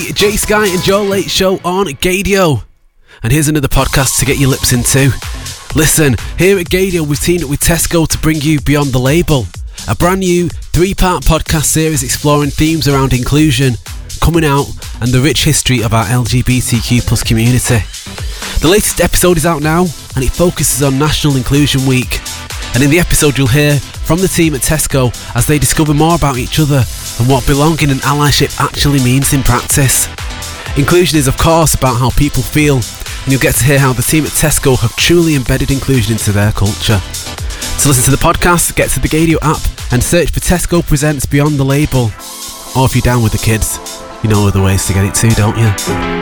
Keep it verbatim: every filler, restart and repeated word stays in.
Jay Sky and Joe Late Show on Gadio. And here's another podcast to get your lips into. Listen, here at Gadio we've teamed up with Tesco to bring you Beyond the Label, a brand new three-part podcast series exploring themes around inclusion, coming out and the rich history of our L G B T Q plus community. The latest episode is out now and it focuses on National Inclusion Week. And in the episode you'll hear from the team at Tesco as they discover more about each other and what belonging and allyship actually means in practice. Inclusion is of course about how people feel, and you'll get to hear how the team at Tesco have truly embedded inclusion into their culture. To listen to the podcast, get to the Gadio app and search for Tesco Presents Beyond the Label. Or if you're down with the kids, you know other ways to get it too, don't you?